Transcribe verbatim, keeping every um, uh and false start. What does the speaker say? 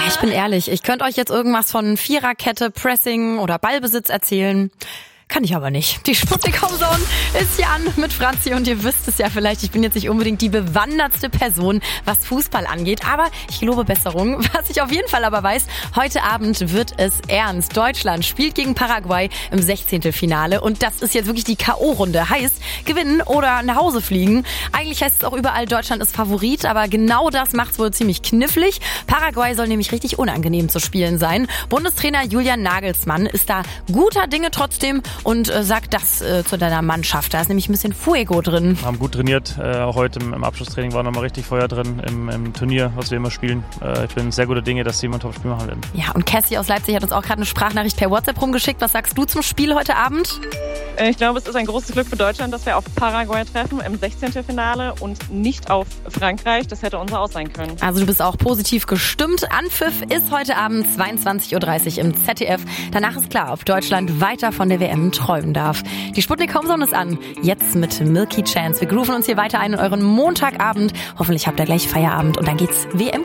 Ich bin ehrlich, ich könnte euch jetzt irgendwas von Viererkette, Pressing oder Ballbesitz erzählen. Kann ich aber nicht. Die Sputnik Homezone ist hier an mit Franzi und ihr wisst es ja vielleicht, ich bin jetzt nicht unbedingt die bewandertste Person, was Fußball angeht, aber ich gelobe Besserung. Was ich auf jeden Fall aber weiß, heute Abend wird es ernst. Deutschland spielt gegen Paraguay im Sechzehntelfinale und das ist jetzt wirklich die K O-Runde. Heißt, gewinnen oder nach Hause fliegen. Eigentlich heißt es auch überall, Deutschland ist Favorit, aber genau das macht es wohl ziemlich knifflig. Paraguay soll nämlich richtig unangenehm zu spielen sein. Bundestrainer Julian Nagelsmann ist da guter Dinge trotzdem und äh, sagt das äh, zu deiner Mannschaft. Da ist nämlich ein bisschen Fuego drin. Wir haben gut trainiert. Äh, auch heute im, im Abschlusstraining war nochmal richtig Feuer drin im, im Turnier, was wir immer spielen. Äh, ich bin sehr guter Dinge, dass sie immer ein Top-Spiel machen werden. Ja, und Cassie aus Leipzig hat uns auch gerade eine Sprachnachricht per WhatsApp rumgeschickt. Was sagst du zum Spiel heute Abend? Ich glaube, es ist ein großes Glück für Deutschland, dass wir auf Paraguay treffen im Sechzehntelfinale und nicht auf Frankreich. Das hätte unser Aus sein können. Also du bist auch positiv gestimmt. Anpfiff ist heute Abend zweiundzwanzig Uhr dreißig im Z D F. Danach ist klar, ob Deutschland weiter von der W M träumen darf. Die Sputnik Homezone ist an. Jetzt mit Milky Chance. Wir grooven uns hier weiter ein in euren Montagabend. Hoffentlich habt ihr gleich Feierabend und dann geht's W M